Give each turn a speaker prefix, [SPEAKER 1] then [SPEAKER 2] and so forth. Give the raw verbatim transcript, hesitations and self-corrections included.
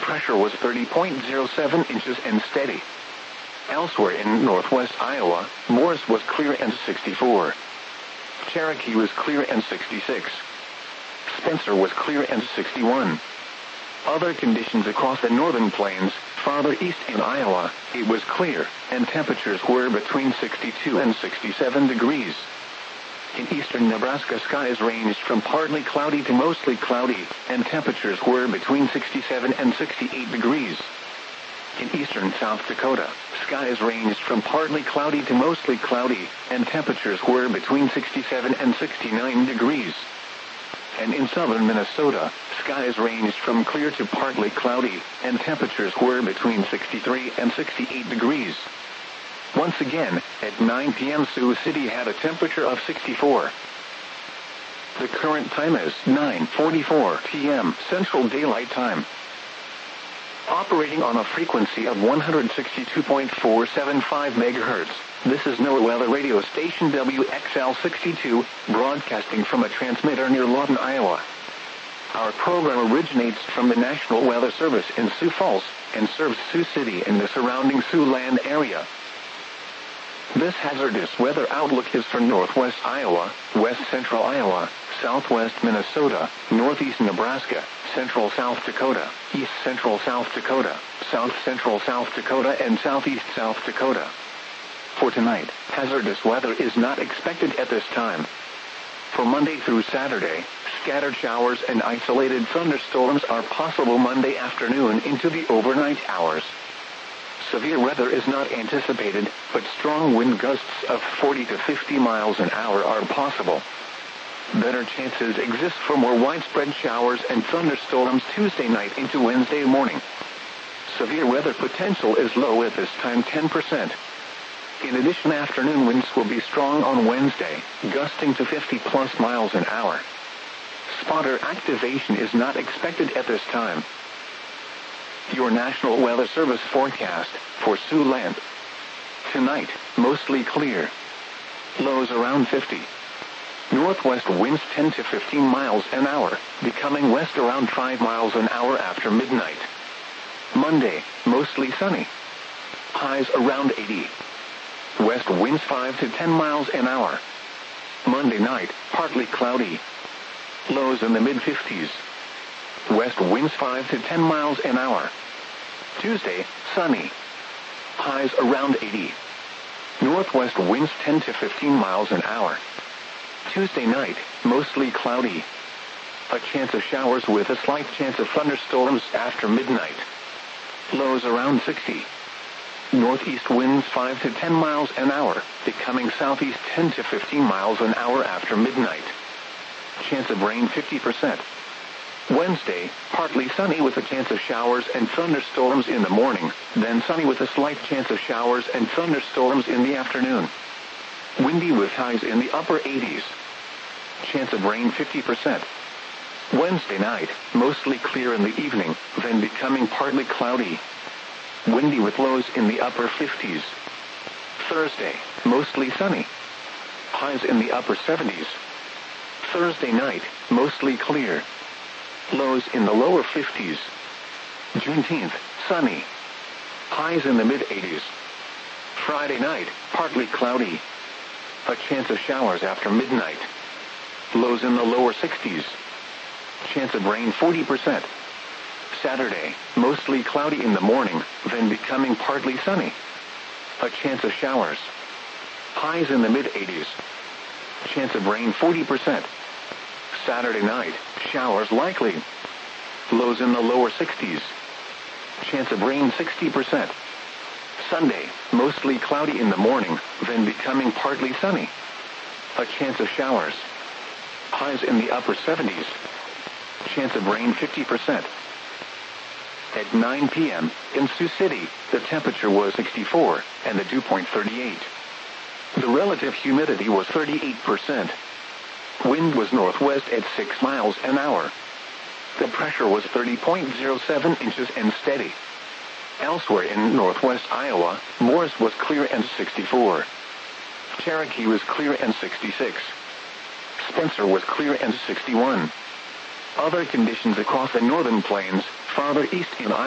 [SPEAKER 1] pressure was thirty point zero seven inches and steady. Elsewhere in northwest Iowa, Morris was clear and sixty-four. Cherokee was clear and sixty-six. Spencer was clear and sixty-one. Other conditions across the northern plains, farther east in Iowa, it was clear, and temperatures were between sixty-two and sixty-seven degrees. In eastern Nebraska, skies ranged from partly cloudy to mostly cloudy, and temperatures were between sixty-seven and sixty-eight degrees. In eastern South Dakota, skies ranged from partly cloudy to mostly cloudy, and temperatures were between sixty-seven and sixty-nine degrees. And in southern Minnesota, skies ranged from clear to partly cloudy, and temperatures were between sixty-three and sixty-eight degrees. Once again, at nine p m Sioux City had a temperature of sixty-four. The current time is nine forty-four p m Central Daylight Time. Operating on a frequency of one hundred sixty-two point four seven five megahertz, this is NOAA Weather Radio Station W X L sixty-two, broadcasting from a transmitter near Lawton, Iowa. Our program originates from the National Weather Service in Sioux Falls, and serves Sioux City and the surrounding Siouxland area. This hazardous weather outlook is for northwest Iowa, west central Iowa, southwest Minnesota, northeast Nebraska, central South Dakota, east central South Dakota, south central South Dakota, and southeast South Dakota. For tonight, hazardous weather is not expected at this time. For Monday through Saturday, scattered showers and isolated thunderstorms are possible Monday afternoon into the overnight hours. Severe weather is not anticipated, but strong wind gusts of forty to fifty miles an hour are possible. Better chances exist for more widespread showers and thunderstorms Tuesday night into Wednesday morning. Severe weather potential is low at this time, ten percent. In addition, afternoon winds will be strong on Wednesday, gusting to fifty plus miles an hour. Spotter activation is not expected at this time. Your National Weather Service forecast for Siouxland. Tonight, mostly clear. Lows around fifty. Northwest winds ten to fifteen miles an hour, becoming west around five miles an hour after midnight. Monday, mostly sunny. Highs around eighty. West winds five to ten miles an hour. Monday night, partly cloudy. Lows in the mid-fifties. West winds five to ten miles an hour. Tuesday, sunny. Highs around eighty. Northwest winds ten to fifteen miles an hour. Tuesday night, mostly cloudy. A chance of showers with a slight chance of thunderstorms after midnight. Lows around sixty. Northeast winds five to ten miles an hour, becoming southeast ten to fifteen miles an hour after midnight. Chance of rain fifty percent. Wednesday, partly sunny with a chance of showers and thunderstorms in the morning, then sunny with a slight chance of showers and thunderstorms in the afternoon. Windy with highs in the upper eighties. Chance of rain fifty percent. Wednesday night, mostly clear in the evening, then becoming partly cloudy. Windy with lows in the upper fifties. Thursday, mostly sunny. Highs in the upper seventies. Thursday night, mostly clear. Lows in the lower fifties. Juneteenth, sunny. Highs in the mid-eighties. Friday night, partly cloudy. A chance of showers after midnight. Lows in the lower sixties. Chance of rain forty percent. Saturday, mostly cloudy in the morning, then becoming partly sunny. A chance of showers. Highs in the mid-eighties. Chance of rain forty percent. Saturday night, showers likely. Lows in the lower sixties. Chance of rain sixty percent. Sunday, mostly cloudy in the morning, then becoming partly sunny. A chance of showers. Highs in the upper seventies. Chance of rain fifty percent. At nine p m in Sioux City, the temperature was sixty-four, and the dew point thirty-eight. The relative humidity was thirty-eight percent. Wind was northwest at six miles an hour. The pressure was thirty point zero seven inches and steady. Elsewhere in northwest Iowa, Morris was clear and sixty-four. Cherokee was clear and sixty-six. Spencer was clear and sixty-one. Other conditions across the northern plains, farther east in Iowa,